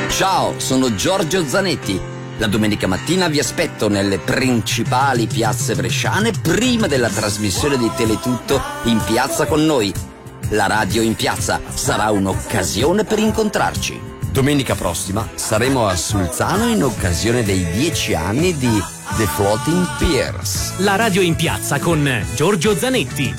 Ciao, sono Giorgio Zanetti. La domenica mattina vi aspetto nelle principali piazze bresciane prima della trasmissione di Teletutto In Piazza con noi. La radio in piazza sarà un'occasione per incontrarci. Domenica prossima saremo a Sulzano in occasione dei 10 anni di The Floating Piers. La radio in piazza con Giorgio Zanetti.